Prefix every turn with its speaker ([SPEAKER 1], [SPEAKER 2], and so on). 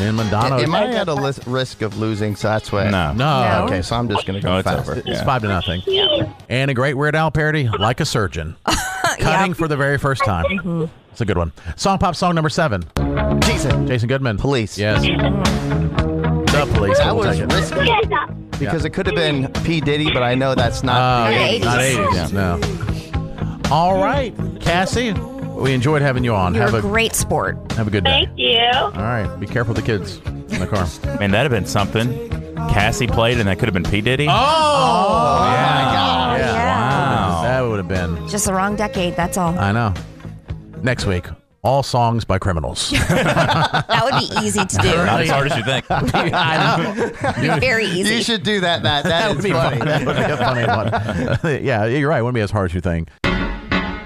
[SPEAKER 1] in Madonna.
[SPEAKER 2] Am I at a risk of losing? So that's why.
[SPEAKER 1] No.
[SPEAKER 2] Okay, so I'm just going to go fast.
[SPEAKER 1] It's 5-0. Yeah. And a great Weird Al parody, Like a Surgeon. Cutting for the very first time. Mm-hmm. It's a good one. Song Pop song number 7. Jason Goodman.
[SPEAKER 2] Police.
[SPEAKER 1] Yes. The Police.
[SPEAKER 2] That was risky. Because it could have been P. Diddy, but I know that's not the 80s.
[SPEAKER 1] Not 80s. No. All right. Cassie, we enjoyed having you on.
[SPEAKER 3] You're a great sport.
[SPEAKER 1] Have a good day.
[SPEAKER 4] Thank you.
[SPEAKER 1] All right. Be careful with the kids in the car.
[SPEAKER 5] Man, that'd have been something. Cassie played, and that could have been P. Diddy.
[SPEAKER 1] Oh
[SPEAKER 2] my God.
[SPEAKER 1] Yeah.
[SPEAKER 5] Wow.
[SPEAKER 1] That would have been.
[SPEAKER 3] Just the wrong decade, that's all.
[SPEAKER 1] I know. Next week, all songs by criminals.
[SPEAKER 3] That would be easy to do.
[SPEAKER 5] Not as hard as you think.
[SPEAKER 1] I know.
[SPEAKER 3] Very easy.
[SPEAKER 2] You should do that, Matt. That
[SPEAKER 1] would
[SPEAKER 2] is
[SPEAKER 1] be
[SPEAKER 2] funny.
[SPEAKER 1] That would be a funny one. Yeah, you're right. It wouldn't be as hard as you think.